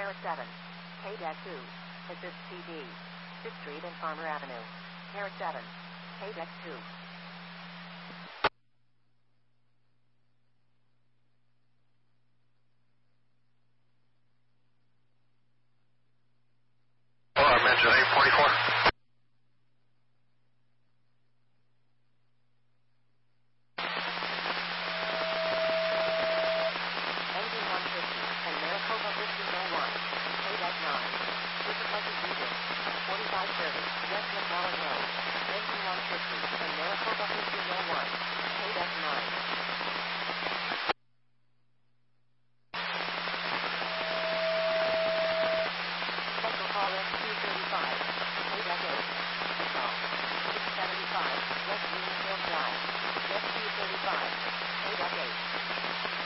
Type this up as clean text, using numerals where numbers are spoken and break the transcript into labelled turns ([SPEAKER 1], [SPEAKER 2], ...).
[SPEAKER 1] Sierra 7. KDEC 2. Assist PD. 6th Street and Farmer Avenue. Sierra 7. KDEC 2.
[SPEAKER 2] Mention 844.
[SPEAKER 1] Engine 150 and Maricopa 1501. KDEC 9. Superflex Region. 4530. West McMullen Road. Engine 150 and Maricopa 1501. KDEC 9. Central Call S235. KDEC 8. Call 675 West Greenfield Drive. S235. KDEC 8.